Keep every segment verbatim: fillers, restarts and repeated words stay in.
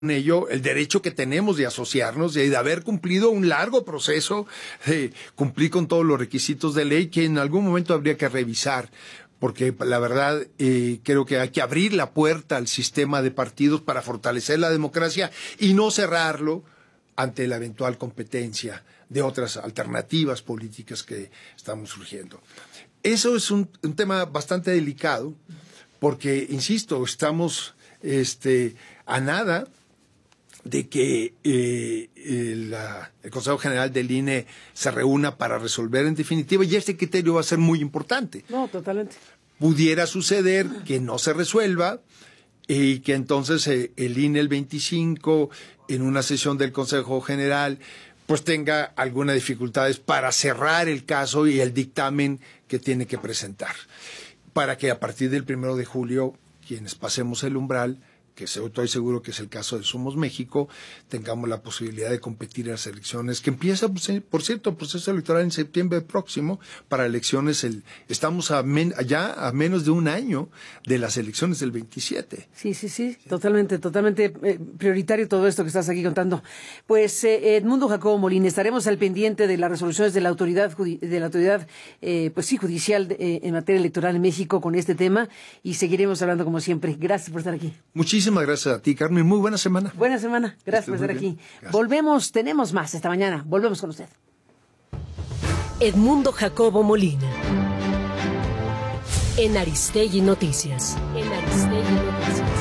ello el derecho que tenemos de asociarnos, de haber cumplido un largo proceso, de cumplir con todos los requisitos de ley que en algún momento habría que revisar, porque la verdad eh, creo que hay que abrir la puerta al sistema de partidos para fortalecer la democracia y no cerrarlo ante la eventual competencia de otras alternativas políticas que estamos surgiendo. Eso es un, un tema bastante delicado, porque, insisto, estamos este, a nada de que eh, el, el Consejo General del I N E se reúna para resolver en definitiva, y este criterio va a ser muy importante. No, totalmente. Pudiera suceder que no se resuelva y que entonces eh, el I N E el veinticinco, en una sesión del Consejo General, pues tenga algunas dificultades para cerrar el caso y el dictamen que tiene que presentar, para que a partir del primero de julio, quienes pasemos el umbral, que estoy seguro que es el caso de Somos México, tengamos la posibilidad de competir en las elecciones, que empieza, por cierto, el proceso electoral en septiembre próximo, para elecciones, el, estamos a men, ya a menos de un año de las elecciones del veintisiete. Sí, sí, sí, sí. totalmente, totalmente eh, prioritario todo esto que estás aquí contando. Pues eh, Edmundo Jacobo Molina, estaremos al pendiente de las resoluciones de la autoridad, de la autoridad eh, pues sí, judicial eh, en materia electoral en México con este tema, y seguiremos hablando como siempre. Gracias por estar aquí. Muchísimas Muchísimas gracias a ti, Carmen. Muy buena semana. Buena semana. Gracias por estar aquí. Gracias. Volvemos, tenemos más esta mañana. Volvemos con usted. Edmundo Jacobo Molina. En Aristegui Noticias. En Aristegui Noticias.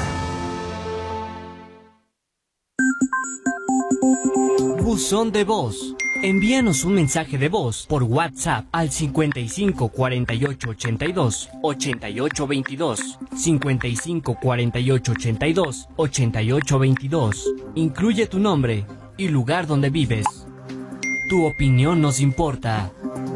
Buzón de voz. Envíanos un mensaje de voz por WhatsApp al cincuenta y cinco cuarenta y ocho ochenta y dos ochenta y ocho veintidós, cincuenta y cinco cuarenta y ocho ochenta y dos ochenta y ocho veintidós. Incluye tu nombre y lugar donde vives. Tu opinión nos importa.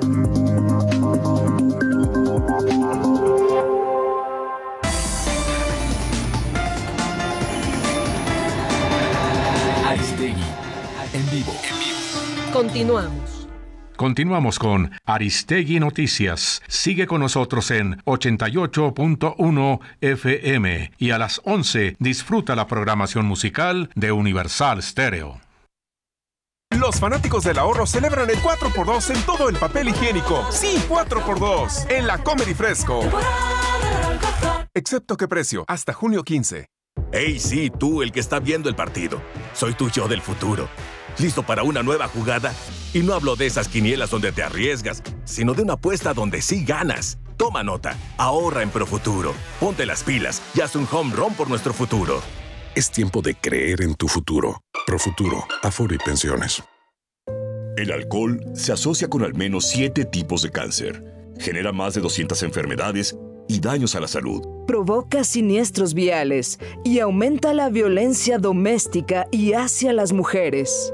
Aristegui, en vivo. Continuamos. Continuamos con Aristegui Noticias. Sigue con nosotros en ochenta y ocho punto uno F M y a las once disfruta la programación musical de Universal Stereo. Los fanáticos del ahorro celebran el cuatro por dos en todo el papel higiénico. Sí, cuatro por dos en la Comer y Fresco. Excepto qué precio, hasta junio quince. Hey, sí, tú, el que está viendo el partido. Soy tu yo del futuro. ¿Listo para una nueva jugada? Y no hablo de esas quinielas donde te arriesgas, sino de una apuesta donde sí ganas. Toma nota, ahorra en Profuturo. Ponte las pilas y haz un home run por nuestro futuro. Es tiempo de creer en tu futuro. Profuturo, Afore y Pensiones. El alcohol se asocia con al menos siete tipos de cáncer. Genera más de doscientas enfermedades y daños a la salud. Provoca siniestros viales y aumenta la violencia doméstica y hacia las mujeres.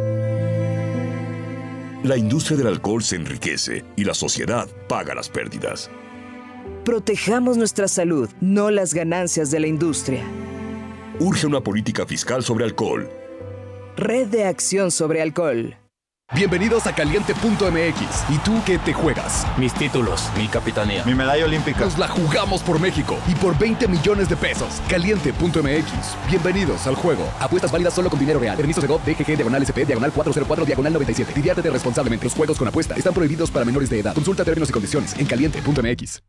La industria del alcohol se enriquece y la sociedad paga las pérdidas. Protejamos nuestra salud, no las ganancias de la industria. Urge una política fiscal sobre alcohol. Red de Acción sobre Alcohol. Bienvenidos a Caliente punto M X. ¿Y tú qué te juegas? Mis títulos, mi capitanía, mi medalla olímpica. Nos la jugamos por México y por veinte millones de pesos. Caliente punto M X. Bienvenidos al juego. Apuestas válidas solo con dinero real. Permiso de G O V, D G G, diagonal S P, diagonal cuatrocientos cuatro, diagonal noventa y siete. Diviértete responsablemente. Los juegos con apuesta están prohibidos para menores de edad. Consulta términos y condiciones en Caliente punto M X.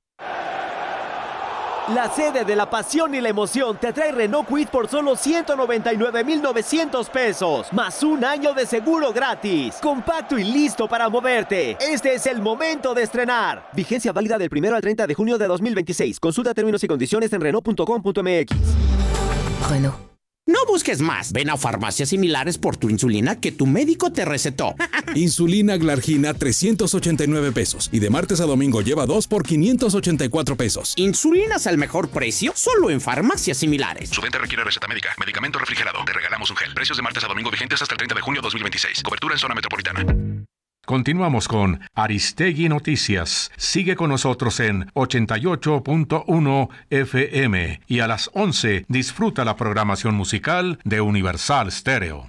La sede de la pasión y la emoción te trae Renault Kwid por solo ciento noventa y nueve mil novecientos pesos, más un año de seguro gratis. Compacto y listo para moverte. Este es el momento de estrenar. Vigencia válida del primero al treinta de junio de dos mil veintiséis. Consulta términos y condiciones en Renault punto com punto M X. Renault. No busques más. Ven a farmacias similares por tu insulina que tu médico te recetó. Insulina Glargina, trescientos ochenta y nueve pesos. Y de martes a domingo lleva dos por quinientos ochenta y cuatro pesos. Insulinas al mejor precio, solo en farmacias similares. Su venta requiere receta médica. Medicamento refrigerado. Te regalamos un gel. Precios de martes a domingo vigentes hasta el treinta de junio de dos mil veintiséis. Cobertura en zona metropolitana. Continuamos con Aristegui Noticias. Sigue con nosotros en ochenta y ocho punto uno F M y a las once disfruta la programación musical de Universal Stereo.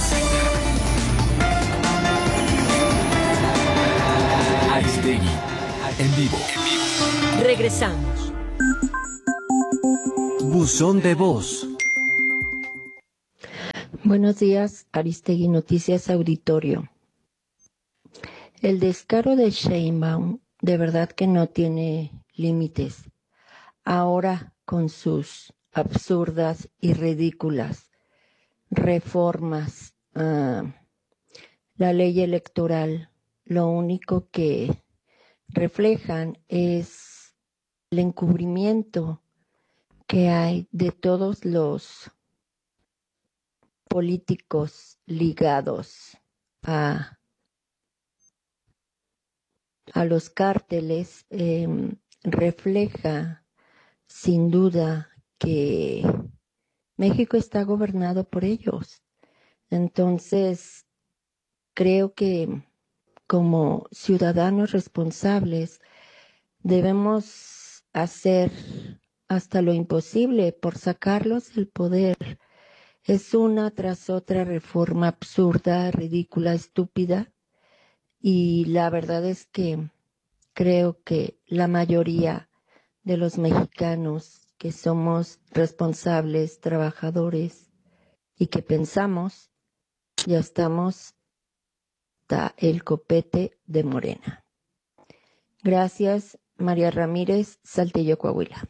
Aristegui, en vivo. Regresamos. Buzón de voz. Buenos días, Aristegui Noticias Auditorio. El descaro de Sheinbaum de verdad que no tiene límites. Ahora con sus absurdas y ridículas reformas a la ley electoral, lo único que reflejan es el encubrimiento que hay de todos los políticos ligados a, a los cárteles. Eh, refleja sin duda que México está gobernado por ellos. Entonces, creo que como ciudadanos responsables debemos hacer hasta lo imposible por sacarlos del poder. Es una tras otra reforma absurda, ridícula, estúpida, y la verdad es que creo que la mayoría de los mexicanos que somos responsables, trabajadores y que pensamos, ya estamos hasta el copete de Morena. Gracias, María Ramírez, Saltillo, Coahuila.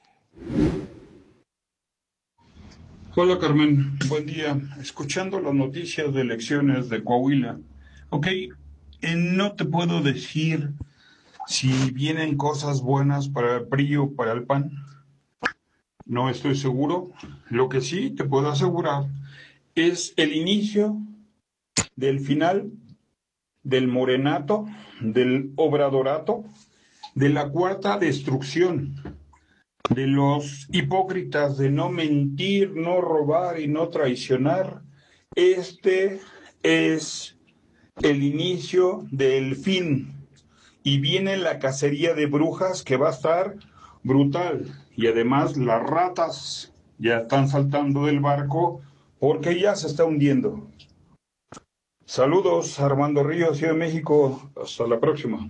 Hola Carmen, buen día. Escuchando las noticias de elecciones de Coahuila, ok, eh, no te puedo decir si vienen cosas buenas para el P R I o para el P A N. No estoy seguro. Lo que sí te puedo asegurar es el inicio del final del morenato, del obradorato, de la cuarta destrucción, de los hipócritas de no mentir, no robar y no traicionar. Este es el inicio del fin. Y viene la cacería de brujas que va a estar brutal. Y además las ratas ya están saltando del barco porque ya se está hundiendo. Saludos, Armando Ríos, Ciudad de México. Hasta la próxima.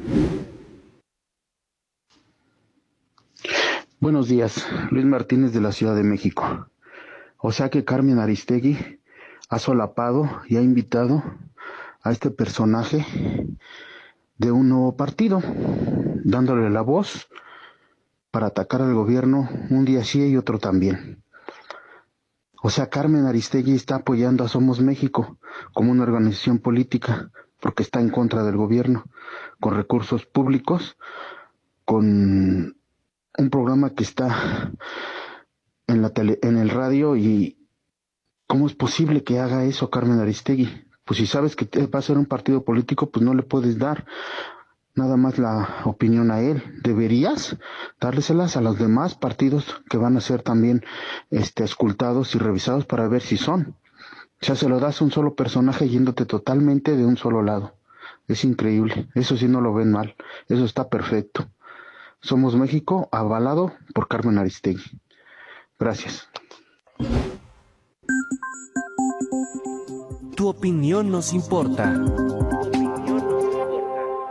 Buenos días, Luis Martínez de la Ciudad de México. O sea que Carmen Aristegui ha solapado y ha invitado a este personaje de un nuevo partido, dándole la voz para atacar al gobierno un día sí y otro también. O sea, Carmen Aristegui está apoyando a Somos México como una organización política porque está en contra del gobierno, con recursos públicos, con un programa que está en la tele, en el radio. Y ¿cómo es posible que haga eso Carmen Aristegui? Pues si sabes que va a ser un partido político, pues no le puedes dar nada más la opinión a él. Deberías dárselas a los demás partidos que van a ser también este, escrutados y revisados para ver si son. O sea, se lo das a un solo personaje yéndote totalmente de un solo lado. Es increíble. Eso sí no lo ven mal. Eso está perfecto. Somos México, avalado por Carmen Aristegui. Gracias. Tu opinión nos importa.